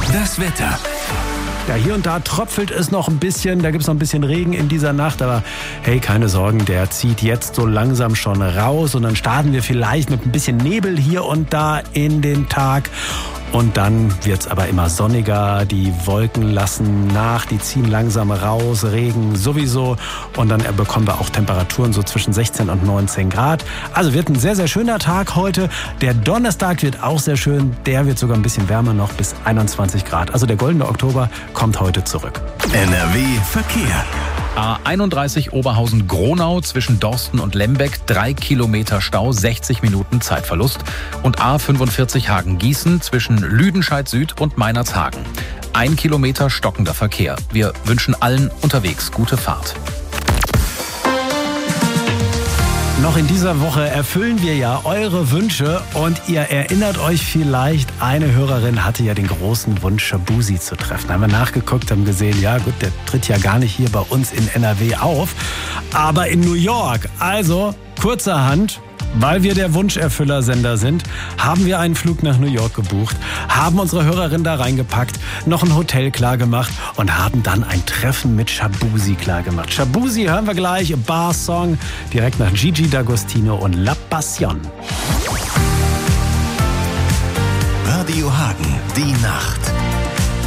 Das Wetter. Ja, hier und da tröpfelt es noch ein bisschen, da gibt es noch ein bisschen Regen in dieser Nacht, aber hey, keine Sorgen, der zieht jetzt so langsam schon raus und dann starten wir vielleicht mit ein bisschen Nebel hier und da in den Tag. Und dann wird's aber immer sonniger, die Wolken lassen nach, die ziehen langsam raus, Regen sowieso. Und dann bekommen wir auch Temperaturen so zwischen 16 und 19 Grad. Also wird ein sehr, sehr schöner Tag heute. Der Donnerstag wird auch sehr schön, der wird sogar ein bisschen wärmer noch bis 21 Grad. Also der goldene Oktober kommt heute zurück. NRW Verkehr. A31 Oberhausen-Gronau zwischen Dorsten und Lembeck, 3 Kilometer Stau, 60 Minuten Zeitverlust. Und A45 Hagen-Gießen zwischen Lüdenscheid Süd und Meinerzhagen. 1 Kilometer stockender Verkehr. Wir wünschen allen unterwegs gute Fahrt. Noch in dieser Woche erfüllen wir ja eure Wünsche und ihr erinnert euch vielleicht, eine Hörerin hatte ja den großen Wunsch, Shabuzi zu treffen. Da haben wir nachgeguckt, haben gesehen, ja gut, der tritt ja gar nicht hier bei uns in NRW auf, aber in New York. Also kurzerhand, weil wir der Wunscherfüllersender sind, haben wir einen Flug nach New York gebucht, haben unsere Hörerin da reingepackt, noch ein Hotel klargemacht und haben dann ein Treffen mit Shabuzi klargemacht. Shabuzi hören wir gleich, Bar-Song, direkt nach Gigi D'Agostino und La Passion. Radio Hagen, die Nacht.